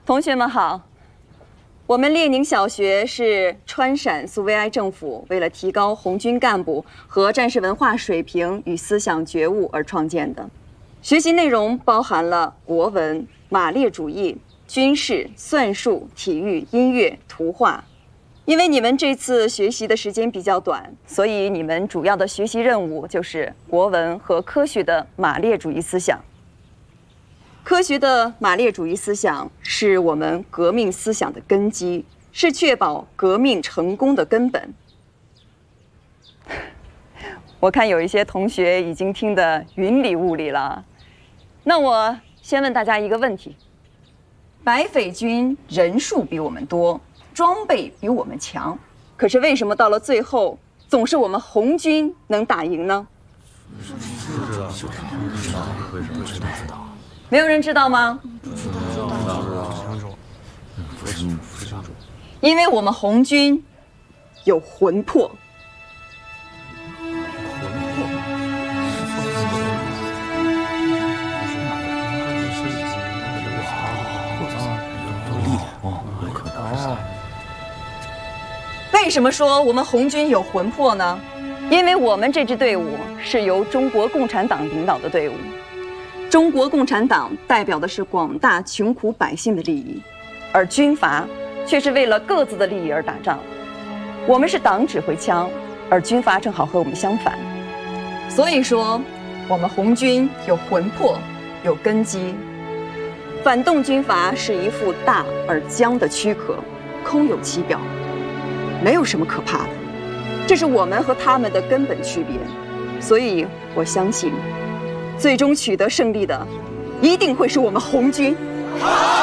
同学们好，我们列宁小学是川陕苏维埃政府为了提高红军干部和战士文化水平与思想觉悟而创建的。学习内容包含了国文、马列主义、军事、算术、体育、音乐、图画。因为你们这次学习的时间比较短，所以你们主要的学习任务就是国文和科学的马列主义思想。科学的马列主义思想是我们革命思想的根基，是确保革命成功的根本。我看有一些同学已经听得云里雾里了，那我先问大家一个问题：白匪军人数比我们多，装备比我们强，可是为什么到了最后总是我们红军能打赢呢？不知道，为什么知道？没有人知道吗？不知道。因为我们红军有魂魄。为什么说我们红军有魂魄呢？因为我们这支队伍是由中国共产党领导的队伍。中国共产党代表的是广大穷苦百姓的利益，而军阀却是为了各自的利益而打仗。我们是党指挥枪，而军阀正好和我们相反。所以说，我们红军有魂魄，有根基。反动军阀是一副大而僵的躯壳，空有其表，没有什么可怕的。这是我们和他们的根本区别。所以我相信，最终取得胜利的，一定会是我们红军。